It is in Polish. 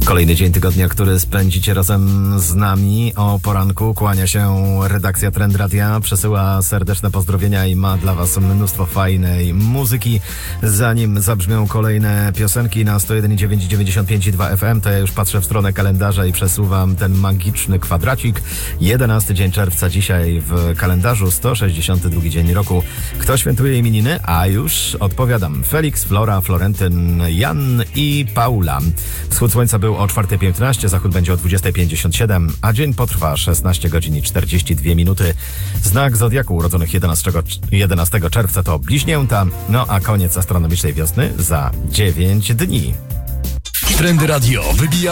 Kolejny dzień tygodnia, który spędzicie razem z nami o poranku. Kłania się redakcja Trend Radia, przesyła serdeczne pozdrowienia i ma dla was mnóstwo fajnej muzyki. Zanim zabrzmią kolejne piosenki na 101,9 i 95,2 FM, to ja już patrzę w stronę kalendarza i przesuwam ten magiczny kwadracik. 11 dzień czerwca dzisiaj w kalendarzu, 162 dzień roku. Kto świętuje imieniny? A już odpowiadam. Felix, Flora, Florentyn, Jan i Paula. Wschód słońca był o 4:15, zachód będzie o 20:57, a dzień potrwa 16 godzin i 42 minuty. Znak zodiaku urodzonych 11 czerwca to bliźnięta, no a koniec astronomicznej wiosny za 9 dni. Trend Radio wybija